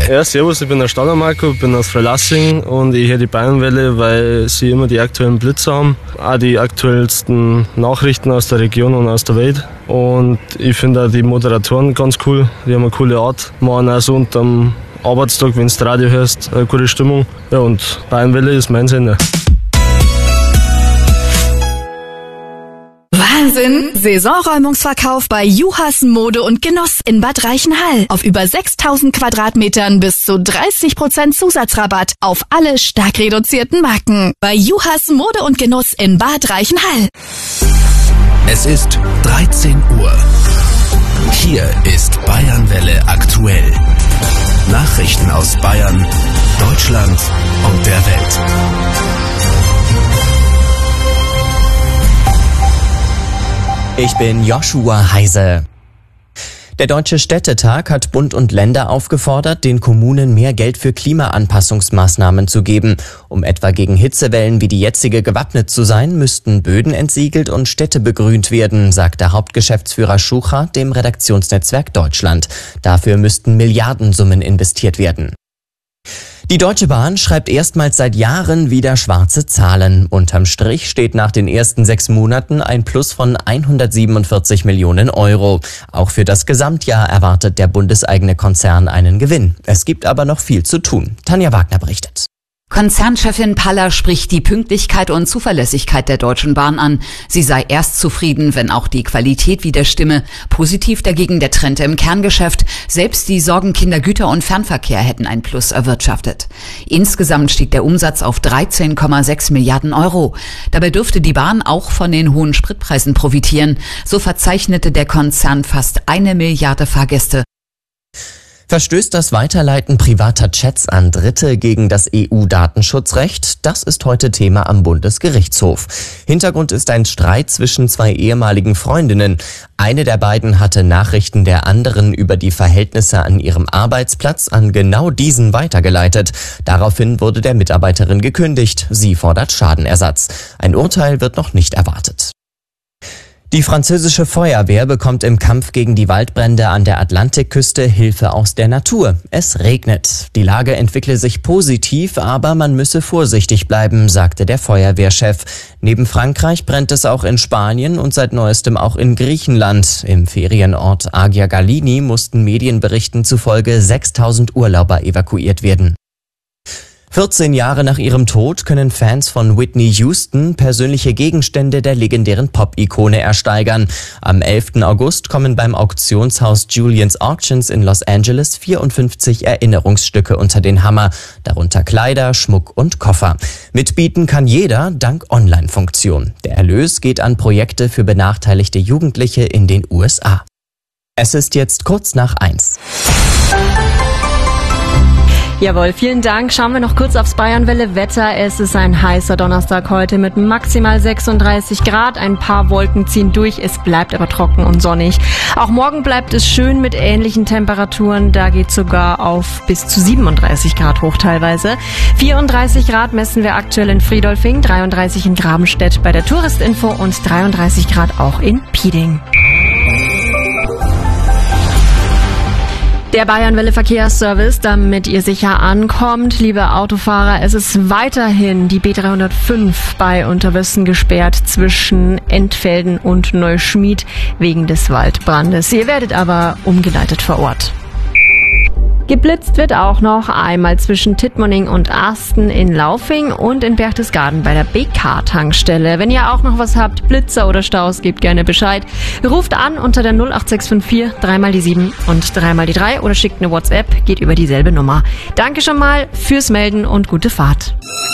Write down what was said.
Ja, servus, ich bin der Stadler Marco, bin aus Freilassing und ich höre die Bayernwelle, weil sie immer die aktuellen Blitzer haben, auch die aktuellsten Nachrichten aus der Region und aus der Welt. Und ich finde auch die Moderatoren ganz cool, die haben eine coole Art, machen auch so unterm Arbeitstag, wenn du das Radio hörst, eine gute Stimmung. Ja, und Bayernwelle ist mein Sender. Wahnsinn! Saisonräumungsverkauf bei Juhas Mode und Genuss in Bad Reichenhall. Auf über 6000 Quadratmetern bis zu 30% Zusatzrabatt auf alle stark reduzierten Marken. Bei Juhas Mode und Genuss in Bad Reichenhall. Es ist 13 Uhr. Hier ist Bayernwelle aktuell. Nachrichten aus Bayern, Deutschland und der Welt. Ich bin Joshua Heise. Der Deutsche Städtetag hat Bund und Länder aufgefordert, den Kommunen mehr Geld für Klimaanpassungsmaßnahmen zu geben. Um etwa gegen Hitzewellen wie die jetzige gewappnet zu sein, müssten Böden entsiegelt und Städte begrünt werden, sagt der Hauptgeschäftsführer Schuchart dem Redaktionsnetzwerk Deutschland. Dafür müssten Milliardensummen investiert werden. Die Deutsche Bahn schreibt erstmals seit Jahren wieder schwarze Zahlen. Unterm Strich steht nach den ersten 6 Monaten ein Plus von 147 Millionen Euro. Auch für das Gesamtjahr erwartet der bundeseigene Konzern einen Gewinn. Es gibt aber noch viel zu tun. Tanja Wagner berichtet. Konzernchefin Paller spricht die Pünktlichkeit und Zuverlässigkeit der Deutschen Bahn an. Sie sei erst zufrieden, wenn auch die Qualität wieder stimme. Positiv dagegen der Trend im Kerngeschäft. Selbst die Sorgenkinder Güter- und Fernverkehr hätten ein Plus erwirtschaftet. Insgesamt stieg der Umsatz auf 13,6 Milliarden Euro. Dabei dürfte die Bahn auch von den hohen Spritpreisen profitieren. So verzeichnete der Konzern fast 1 Milliarde Fahrgäste. Verstößt das Weiterleiten privater Chats an Dritte gegen das EU-Datenschutzrecht? Das ist heute Thema am Bundesgerichtshof. Hintergrund ist ein Streit zwischen 2 ehemaligen Freundinnen. Eine der beiden hatte Nachrichten der anderen über die Verhältnisse an ihrem Arbeitsplatz an genau diesen weitergeleitet. Daraufhin wurde der Mitarbeiterin gekündigt. Sie fordert Schadenersatz. Ein Urteil wird noch nicht erwartet. Die französische Feuerwehr bekommt im Kampf gegen die Waldbrände an der Atlantikküste Hilfe aus der Natur. Es regnet. Die Lage entwickle sich positiv, aber man müsse vorsichtig bleiben, sagte der Feuerwehrchef. Neben Frankreich brennt es auch in Spanien und seit neuestem auch in Griechenland. Im Ferienort Agia Galini mussten Medienberichten zufolge 6000 Urlauber evakuiert werden. 14 Jahre nach ihrem Tod können Fans von Whitney Houston persönliche Gegenstände der legendären Pop-Ikone ersteigern. Am 11. August kommen beim Auktionshaus Julien's Auctions in Los Angeles 54 Erinnerungsstücke unter den Hammer, darunter Kleider, Schmuck und Koffer. Mitbieten kann jeder dank Online-Funktion. Der Erlös geht an Projekte für benachteiligte Jugendliche in den USA. Es ist jetzt kurz nach 1. Jawohl, vielen Dank. Schauen wir noch kurz aufs Bayernwelle-Wetter. Es ist ein heißer Donnerstag heute mit maximal 36 Grad. Ein paar Wolken ziehen durch. Es bleibt aber trocken und sonnig. Auch morgen bleibt es schön mit ähnlichen Temperaturen. Da geht sogar auf bis zu 37 Grad hoch teilweise. 34 Grad messen wir aktuell in Friedolfing, 33 in Grabenstedt bei der Touristinfo und 33 Grad auch in Pieding. Der Bayernwelle Verkehrsservice, damit ihr sicher ankommt. Liebe Autofahrer, es ist weiterhin die B305 bei Unterwössen gesperrt zwischen Entfelden und Neuschmied wegen des Waldbrandes. Ihr werdet aber umgeleitet vor Ort. Geblitzt wird auch noch einmal zwischen Tittmoning und Asten in Laufing und in Berchtesgaden bei der BK-Tankstelle. Wenn ihr auch noch was habt, Blitzer oder Staus, gebt gerne Bescheid. Ruft an unter der 08654 3 die 7 und 3 die 3 oder schickt eine WhatsApp, geht über dieselbe Nummer. Danke schon mal fürs Melden und gute Fahrt.